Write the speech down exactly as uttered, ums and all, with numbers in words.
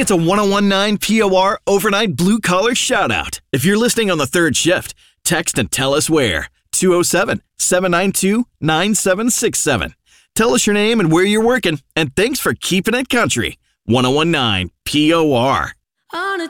It's a ten nineteen P O R overnight blue-collar shout-out. If you're listening on the third shift, text and tell us where. two oh seven, seven nine two, nine seven six seven. Tell us your name and where you're working, and thanks for keeping it country. ten nineteen P O R. On a